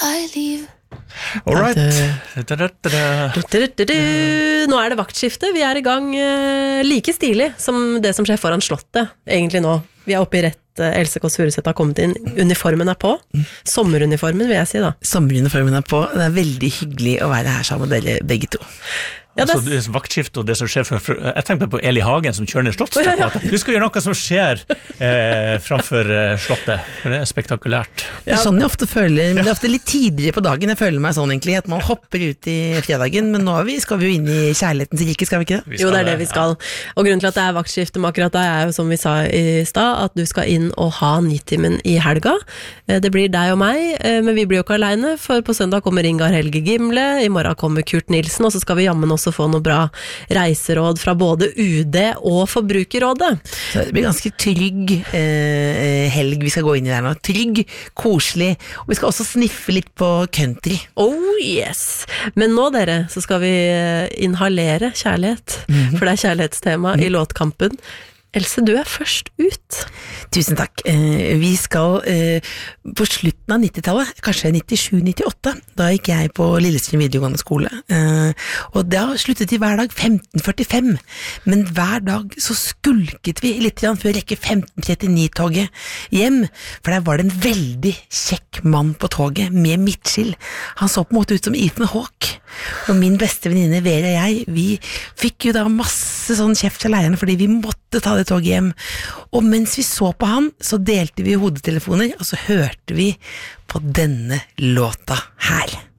I leave. All right. Nå det vaktskifte. Vi I gang like stilig som det som skjer foran slottet, egentlig nå. Vi oppe I rett, Else Kåss Furuseth har kommet inn. Uniformen på. Sommeruniformen, vil jeg si da. Sommeruniformen på. Det veldig hyggelig å være her sammen med dere begge to. Ja, altså, det vaktskift og det som skjer jeg tenker på Eli Hagen som kjører ned Slottstrappa. Du skal gjøre noe som skjer framfor Slottet, for det spektakulært. Det sånn jeg ofte føler, men det ofte litt tidligere på dagen jeg føler meg sånn egentlig, at man hopper ut I fredagen, men nå skal vi jo inn I kjærlighetens rike, skal vi ikke det? Jo, det det vi skal. Og grunnen til at det vaktskifte med akkurat det jo som vi sa I stad, at du skal inn og ha Nitimen I helga. Det blir deg og meg, men vi blir jo ikke alene, for på søndag kommer Ingar Helge Gimle, I morgen kommer Kurt Nilsen, og så skal vi jammen også få noe bra reiseråd fra både UD og Forbrukerrådet. Så det blir ganske trygg helg vi skal gå inn I der nå. Trygg, koselig, og vi skal også sniffe litt på country. Oh yes! Men nå dere, så skal vi inhalere kjærlighet, for det kjærlighetstema I låtkampen. Else, du først ut. Tusen takk. Vi skal på slutten av 90-tallet, kanskje 97-98, da gikk jeg på Lillestrøm videregående skole, og da sluttet vi hver dag 15:45, men hver dag så skulket vi litt før rekke 15:39-toget hjem, for der var det en veldig kjekk mann på toget med midtskill. Han så på en måte ut som Ethan Hawke, og min beste venninne Vera og jeg, vi fikk jo da masse sånn kjeft av lærerne, fordi vi måtte ta det toget hjem, og mens vi så på han, så delte vi hodetelefoner, og så hørte vi på denne låta her.